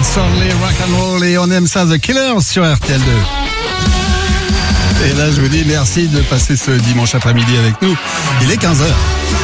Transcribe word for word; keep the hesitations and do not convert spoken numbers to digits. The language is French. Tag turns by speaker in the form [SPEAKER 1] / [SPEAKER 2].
[SPEAKER 1] It's only rock and roll et on aime ça, The Killers sur R T L deux. Et là, je vous dis merci de passer ce dimanche après-midi avec nous. Il est quinze heures.